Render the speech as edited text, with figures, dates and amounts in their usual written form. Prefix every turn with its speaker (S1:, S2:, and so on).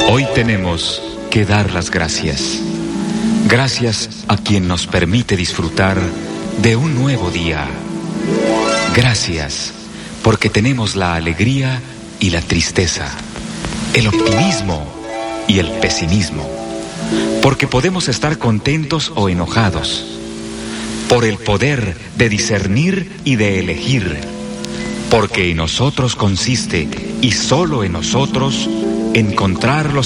S1: Hoy tenemos que dar las gracias. Gracias a quien nos permite disfrutar de un nuevo día. Gracias porque tenemos la alegría y la tristeza, el optimismo y el pesimismo, porque podemos estar contentos o enojados, por el poder de discernir y de elegir, porque en nosotros consiste, y solo en nosotros, encontrar los